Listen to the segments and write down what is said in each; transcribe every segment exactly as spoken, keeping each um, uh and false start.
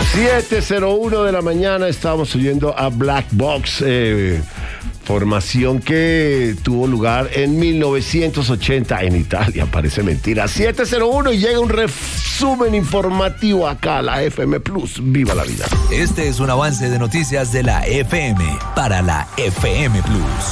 siete cero uno de la mañana, estábamos oyendo a Black Box, eh, formación que tuvo lugar en mil novecientos ochenta en Italia, parece mentira. siete cero uno y llega un resumen informativo acá a la F M Plus. ¡Viva la vida! Este es un avance de noticias de la F M para la F M Plus.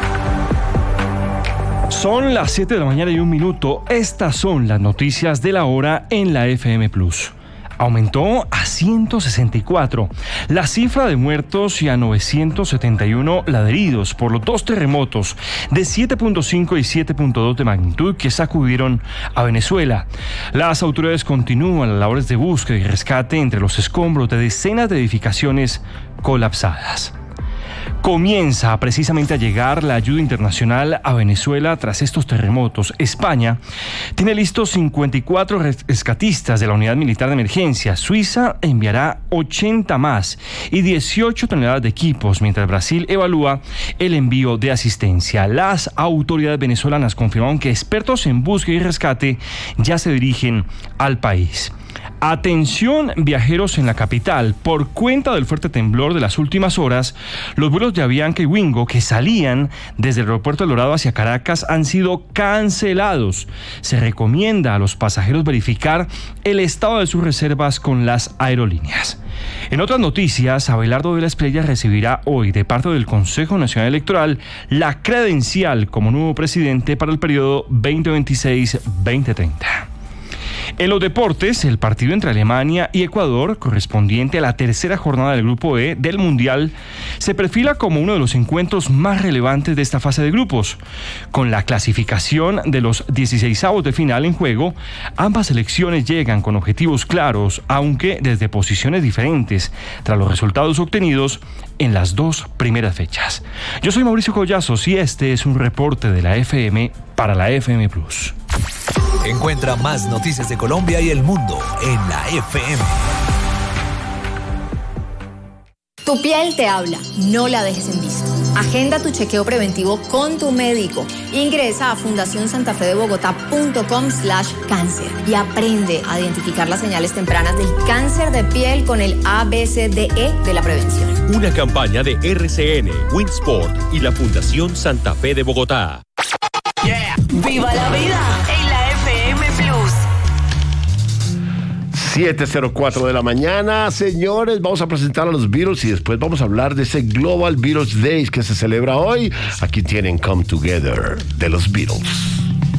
Son las siete de la mañana y un minuto. Estas son las noticias de la hora en la F M Plus. Aumentó a ciento sesenta y cuatro la cifra de muertos y a novecientos setenta y uno la de heridos por los dos terremotos de siete punto cinco y siete punto dos de magnitud que sacudieron a Venezuela. Las autoridades continúan las labores de búsqueda y rescate entre los escombros de decenas de edificaciones colapsadas. Comienza precisamente a llegar la ayuda internacional a Venezuela tras estos terremotos. España tiene listos cincuenta y cuatro rescatistas de la Unidad Militar de Emergencia. Suiza enviará ochenta más y dieciocho toneladas de equipos, mientras Brasil evalúa el envío de asistencia. Las autoridades venezolanas confirmaron que expertos en búsqueda y rescate ya se dirigen al país. Atención viajeros en la capital, por cuenta del fuerte temblor de las últimas horas, los vuelos de Avianca y Wingo que salían desde el aeropuerto El Dorado hacia Caracas han sido cancelados. Se recomienda a los pasajeros verificar el estado de sus reservas con las aerolíneas. En otras noticias, Abelardo de la Espriella recibirá hoy de parte del Consejo Nacional Electoral la credencial como nuevo presidente para el periodo veinte veintiséis veinte treinta. En los deportes, el partido entre Alemania y Ecuador, correspondiente a la tercera jornada del Grupo E del Mundial, se perfila como uno de los encuentros más relevantes de esta fase de grupos. Con la clasificación de los dieciseisavos de final en juego, ambas selecciones llegan con objetivos claros, aunque desde posiciones diferentes, tras los resultados obtenidos en las dos primeras fechas. Yo soy Mauricio Collazos y este es un reporte de la F M para la F M Plus. Encuentra más noticias de Colombia y el mundo en la F M. Tu piel te habla, no la dejes en visto. Agenda tu chequeo preventivo con tu médico. Ingresa a fundación santa fe de bogotá punto com slash cáncer y aprende a identificar las señales tempranas del cáncer de piel con el A B C D E de la prevención. Una campaña de R C N, Winsport y la Fundación Santa Fe de Bogotá. Yeah. ¡Viva la vida! En la F M Plus. siete cero cuatro de la mañana, señores, vamos a presentar a los Beatles y después vamos a hablar de ese Global Beatles Days que se celebra hoy. Aquí tienen Come Together de los Beatles.